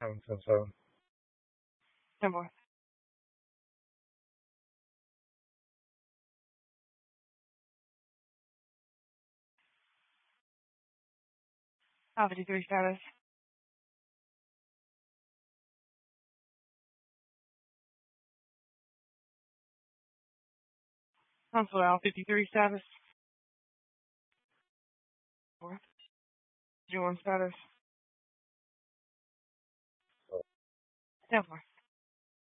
777. 10-4. 53 status. Console Al 53 status. 4. 01 status. 10-4.